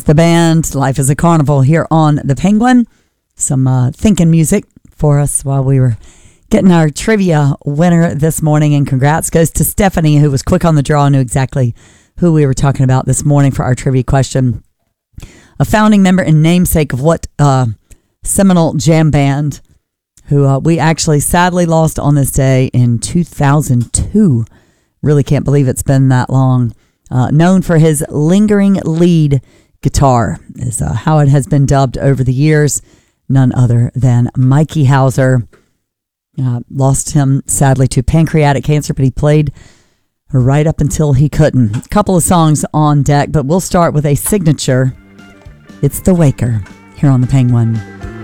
Yes, the band, Life is a Carnival here on The Penguin. Some thinking music for us while we were getting our trivia winner this morning. And congrats goes to Stephanie, who was quick on the draw, knew exactly who we were talking about this morning for our trivia question. A founding member and namesake of what seminal jam band who we actually sadly lost on this day in 2002. Really can't believe it's been that long. Known for his lingering lead guitar is how it has been dubbed over the years. None other than Mikey Hauser. Lost him sadly to pancreatic cancer, but he played right up until he couldn't. A couple of songs on deck, but we'll start with a signature. It's The Waker here on The Penguin.